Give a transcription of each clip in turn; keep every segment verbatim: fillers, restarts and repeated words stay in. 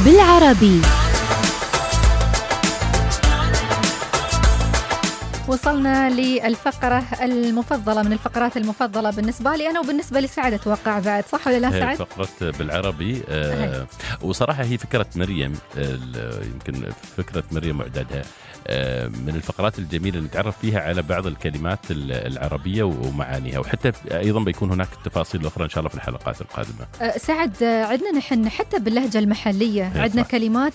بالعربي. وصلنا للفقرة المفضلة من الفقرات المفضلة بالنسبة لي أنا وبالنسبة لسعد، أتوقع بعد، صح ولا لا سعد؟ فقرة بالعربي. آه وصراحة هي فكرة مريم، آه يمكن فكرة مريم وإعدادها آه من الفقرات الجميلة اللي نتعرف فيها على بعض الكلمات العربية ومعانيها، وحتى أيضا بيكون هناك تفاصيل أخرى إن شاء الله في الحلقات القادمة. آه سعد، عندنا نحن حتى باللهجة المحلية عندنا صح. كلمات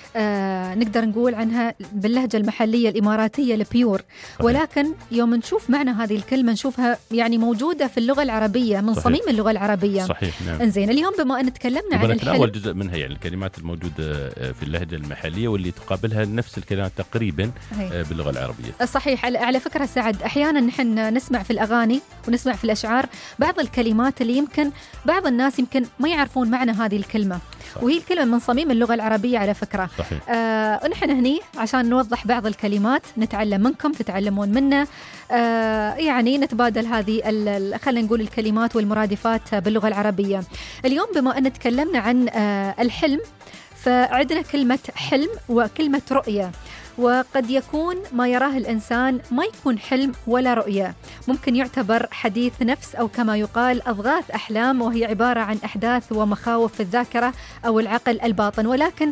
آه نقدر نقول عنها باللهجة المحلية الإماراتية البيور، ولكن يوم نشوف معنى هذه الكلمة نشوفها يعني موجودة في اللغة العربية من صحيح. صميم اللغة العربية. صحيح نعم. انزين اليوم بما أن تكلمنا عن الحلم، أول جزء منها يعني الكلمات الموجودة في اللهجة المحلية واللي تقابلها نفس الكلمات تقريبا هي. باللغة العربية. صحيح. على فكرة سعد، أحيانا نحن نسمع في الأغاني ونسمع في الأشعار بعض الكلمات اللي يمكن بعض الناس يمكن ما يعرفون معنى هذه الكلمة، صح. وهي الكلمة من صميم اللغة العربية على فكرة. آه ونحن هني عشان نوضح بعض الكلمات، نتعلم منكم تتعلمون منا، آه يعني نتبادل هذه خلينا نقول الكلمات والمرادفات باللغة العربية. اليوم بما أن تكلمنا عن آه الحلم، فعندنا كلمة حلم وكلمة رؤية، وقد يكون ما يراه الإنسان ما يكون حلم ولا رؤية، ممكن يعتبر حديث نفس أو كما يقال أضغاث أحلام، وهي عبارة عن أحداث ومخاوف في الذاكرة أو العقل الباطن. ولكن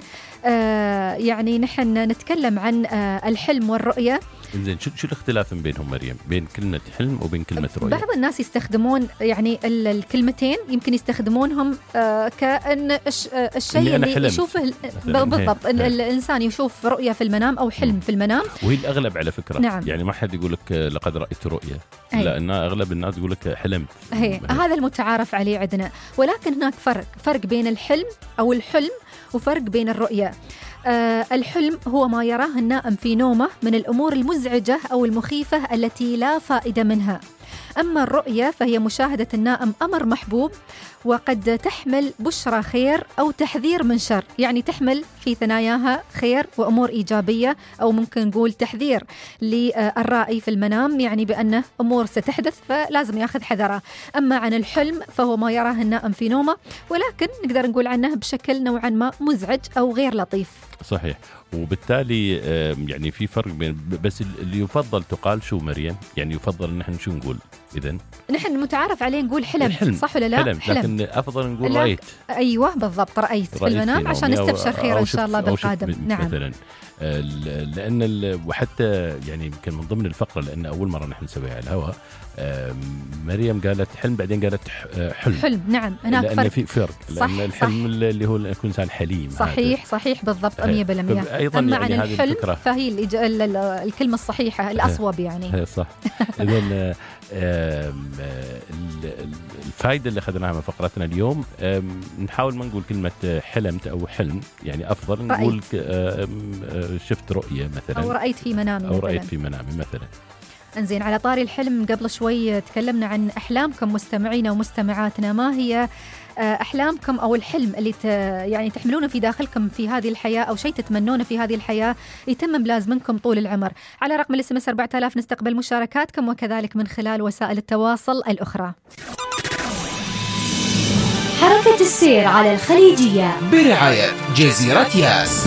آه يعني نحن نتكلم عن آه الحلم والرؤية. إنزين شو شو الاختلاف بينهم مريم، بين كلمة حلم وبين كلمة رؤية؟ بعض الناس يستخدمون يعني الكلمتين يمكن يستخدمونهم آه كأن الشيء اللي يشوفه بالضبط. الإنسان يشوف رؤية في المنام أو حلم في المنام، وهي الأغلب على فكرة. نعم. يعني ما حد يقول لك لقد رأيت رؤية، لأن أغلب الناس يقول لك حلمت. هي. هذا المتعارف عليه عندنا، ولكن هناك فرق فرق بين الحلم أو الحلم وفرق بين الرؤية. آه الحلم هو ما يراه النائم في نومه من الأمور المزعجة أو المخيفة التي لا فائدة منها. أما الرؤية فهي مشاهدة النائم أمر محبوب، وقد تحمل بشرى خير أو تحذير من شر، يعني تحمل في ثناياها خير وأمور إيجابية، أو ممكن نقول تحذير للرائي في المنام، يعني بأنه أمور ستحدث فلازم يأخذ حذره. أما عن الحلم فهو ما يراه النائم في نومه، ولكن نقدر نقول عنه بشكل نوعا ما مزعج أو غير لطيف. صحيح. وبالتالي يعني في فرق بين، بس اللي يفضل تقال شو مريم، يعني يفضل ان نحن شو نقول؟ اذا نحن متعارف عليه نقول حلم, الحلم. صح ولا لا؟ حلم. حلم. لكن افضل نقول رأيت. ايوه بالضبط، رأيت, رأيت في المنام عشان نستبشر خير ان شاء الله بالقادم. نعم. مثلا لان وحتى يعني يمكن من ضمن الفقره، لان اول مره نحن نسويها على الهواء، مريم قالت حلم بعدين قالت حلم. حلم نعم، هناك لأن فرق. في فرق، لأن الحلم صح. اللي هو يكون إنسان حليم. صحيح هذا. صحيح بالضبط مية بالمية. أما يعني عن الحلم فهي الكلمة الصحيحة الأصوب يعني. صح. إذن الفائدة اللي أخذناها من فقرتنا اليوم، نحاول ما نقول كلمة حلمت أو حلم، يعني أفضل نقول شفت رؤية مثلا، أو رأيت في منامي أو رأيت في منامي مثلا. انزين، على طاري الحلم قبل شوي تكلمنا عن أحلامكم مستمعينا ومستمعاتنا. ما هي أحلامكم أو الحلم اللي يعني تحملونه في داخلكم في هذه الحياة، أو شيء تتمنونه في هذه الحياة يتم بلازمكم طول العمر؟ على رقم الاس ام اس أربعة آلاف نستقبل مشاركاتكم، وكذلك من خلال وسائل التواصل الأخرى. حركة السير على الخليجية برعاية جزيرة ياس.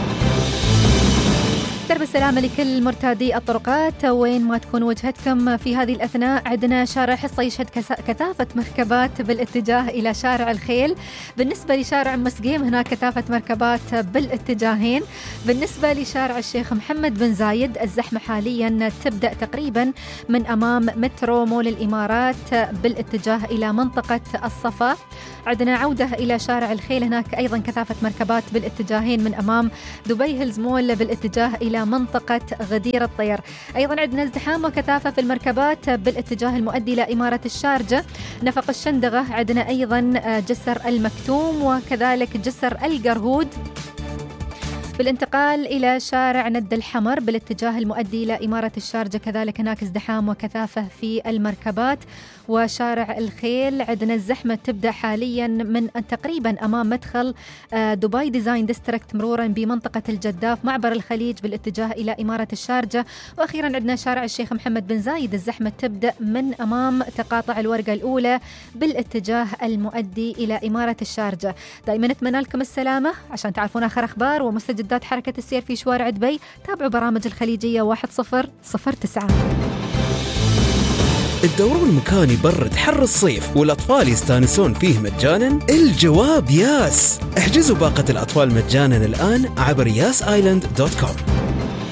درب السلامة لكل مرتادي الطرقات وين ما تكون وجهتكم في هذه الأثناء. عندنا شارع حصة يشهد كثافة مركبات بالاتجاه إلى شارع الخيل. بالنسبة لشارع مسقيم هناك كثافة مركبات بالاتجاهين. بالنسبة لشارع الشيخ محمد بن زايد الزحمة حاليا تبدأ تقريبا من أمام مترو مول الإمارات بالاتجاه إلى منطقة الصفا. عندنا عودة إلى شارع الخيل، هناك أيضا كثافة مركبات بالاتجاهين من أمام دبي هيلز مول بالاتجاه إلى منطقة غدير الطير. أيضا عندنا ازدحام وكثافة في المركبات بالاتجاه المؤدي إلى إمارة الشارجة، نفق الشندغة. عندنا أيضا جسر المكتوم وكذلك جسر القرهود. بالانتقال إلى شارع ند الحمر بالاتجاه المؤدي إلى إمارة الشارجة، كذلك هناك ازدحام وكثافة في المركبات. وشارع الخيل عندنا الزحمة تبدأ حاليا من تقريبا أمام مدخل دبي ديزاين ديستريكت مرورا بمنطقة الجداف معبر الخليج بالاتجاه إلى إمارة الشارجة. وأخيرا عندنا شارع الشيخ محمد بن زايد، الزحمة تبدأ من أمام تقاطع الورقة الأولى بالاتجاه المؤدي إلى إمارة الشارجة. دائما نتمنى لكم السلامة. عشان تعرفون آخر أخبار ومستجدات حركة السير في شوارع دبي تابعوا برامج الخليجية واحد صفر صفر تسعة. الدورون مكان يبرد حر الصيف والأطفال يستانسون فيه مجانا؟ الجواب ياس. احجزوا باقة الأطفال مجانا الآن عبر ياس آيلاند دوت كوم.